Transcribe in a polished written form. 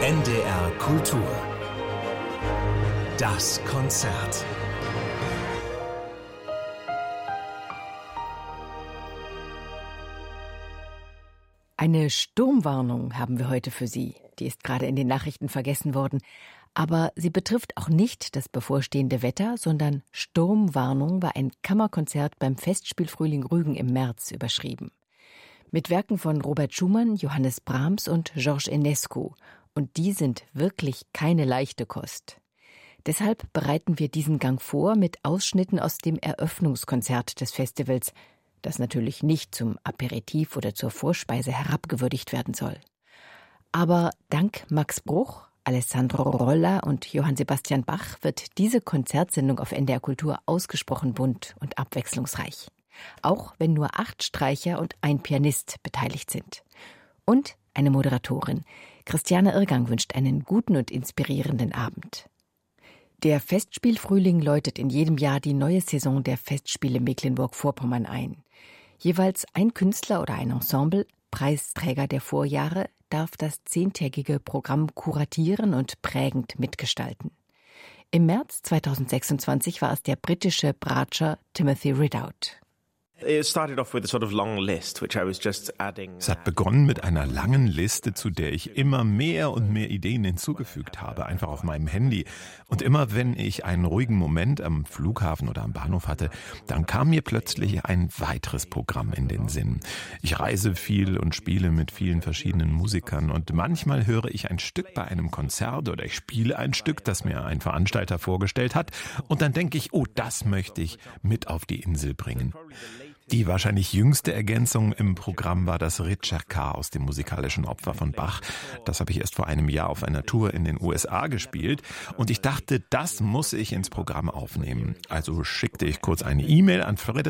NDR Kultur. Das Konzert. Eine Sturmwarnung haben wir heute für Sie. Die ist gerade in den Nachrichten vergessen worden. Aber sie betrifft auch nicht das bevorstehende Wetter, sondern Sturmwarnung war ein Kammerkonzert beim Festspiel Frühling Rügen im März überschrieben. Mit Werken von Robert Schumann, Johannes Brahms und Georges Enescu. Und die sind wirklich keine leichte Kost. Deshalb bereiten wir diesen Gang vor mit Ausschnitten aus dem Eröffnungskonzert des Festivals, das natürlich nicht zum Aperitif oder zur Vorspeise herabgewürdigt werden soll. Aber dank Max Bruch, Alessandro Rolla und Johann Sebastian Bach wird diese Konzertsendung auf NDR Kultur ausgesprochen bunt und abwechslungsreich. Auch wenn nur 8 Streicher und ein Pianist beteiligt sind. Und eine Moderatorin. Christiane Irrgang wünscht einen guten und inspirierenden Abend. Der Festspielfrühling läutet in jedem Jahr die neue Saison der Festspiele Mecklenburg-Vorpommern ein. Jeweils ein Künstler oder ein Ensemble, Preisträger der Vorjahre, darf das 10-tägige Programm kuratieren und prägend mitgestalten. Im März 2026 war es der britische Bratscher Timothy Ridout. Es hat begonnen mit einer langen Liste, zu der ich immer mehr und mehr Ideen hinzugefügt habe, einfach auf meinem Handy. Und immer wenn ich einen ruhigen Moment am Flughafen oder am Bahnhof hatte, dann kam mir plötzlich ein weiteres Programm in den Sinn. Ich reise viel und spiele mit vielen verschiedenen Musikern und manchmal höre ich ein Stück bei einem Konzert oder ich spiele ein Stück, das mir ein Veranstalter vorgestellt hat und dann denke ich, oh, das möchte ich mit auf die Insel bringen. Die wahrscheinlich jüngste Ergänzung im Programm war das Ricercar aus dem musikalischen Opfer von Bach. Das habe ich erst vor einem Jahr auf einer Tour in den USA gespielt und ich dachte, das muss ich ins Programm aufnehmen. Also schickte ich kurz eine E-Mail an Frédéric